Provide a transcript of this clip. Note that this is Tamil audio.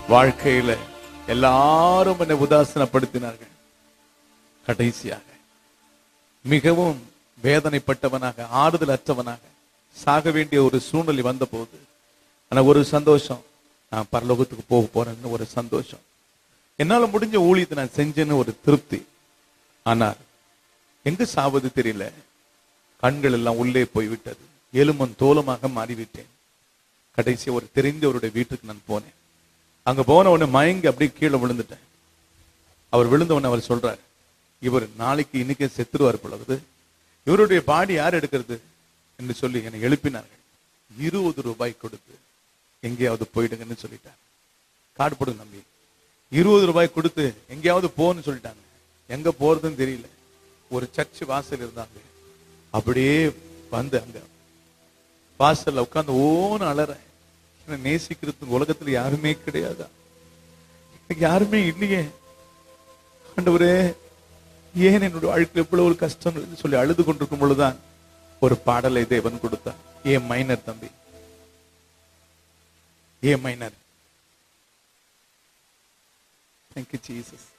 வாழ்க்கையில எல்லாரும் என்னை உதாசீனப்படுத்தினார்கள். கடைசியாக மிகவும் வேதனைப்பட்டவனாக, ஆறுதல் அற்றவனாக சாக வேண்டிய ஒரு சூழ்நிலை வந்த போது ஆனா ஒரு சந்தோஷம், நான் பரலோகத்துக்கு போக போறேன்னு ஒரு சந்தோஷம், என்னால முடிஞ்ச ஊழியத்தை நான் செஞ்சேன்னு ஒரு திருப்தி. ஆனால் எங்க சாவது தெரியல, கண்கள் எல்லாம் உள்ளே போய்விட்டது, எலும்பும் தோலுமாக மாறிவிட்டேன். கடைசி ஒரு தெரிந்தவருடைய வீட்டுக்கு நான் போனேன். அங்க போன உடனே மயங்கி அப்படியே கீழே விழுந்துட்டேன். அவர் விழுந்தவன அவர் சொல்றார், இவர் நாளைக்கு இன்னைக்கே செத்துருவார் பொழுது, இவருடைய பாடி யார் எடுக்கிறது என்று சொல்லி என்னை எழுப்பினார்கள். 20 ரூபாய் கொடுத்து எங்கேயாவது போயிடுங்கன்னு சொல்லிட்டார். கார்டு போடுங்க நம்பி. 20 ரூபாய் கொடுத்து எங்கேயாவது போன்னு சொல்லிட்டாங்க. எங்க போறதுன்னு தெரியல. ஒரு சர்ச் வாசல் இருந்தாங்க. அப்படியே வந்து அங்க வாசல்ல உட்கார்ந்து ஓன்னு அலறேன். என்ன நேசிக்கிறதுக்கு உலகத்துல யாருமே கிடையாதா? எனக்கு யாருமே இல்லையே ஆண்டவரே, ஏன் என்னுடைய வாழ்க்கையில் எவ்வளவு ஒரு கஷ்டம் சொல்லி அழுது கொண்டிருக்கும் பொழுதுதான் ஒரு பாடலை தேவன் கொடுத்தார். ஏ மைனர் தம்பி, ஏ மைனர். Thank you, Jesus.